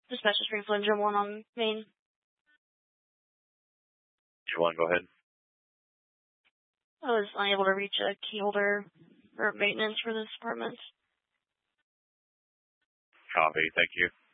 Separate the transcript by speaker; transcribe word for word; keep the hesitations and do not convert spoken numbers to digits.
Speaker 1: Dispatch to Springfield, Engine one on main.
Speaker 2: You want to go ahead?
Speaker 1: I was unable to reach a key holder for maintenance for this apartment.
Speaker 2: Copy, thank you.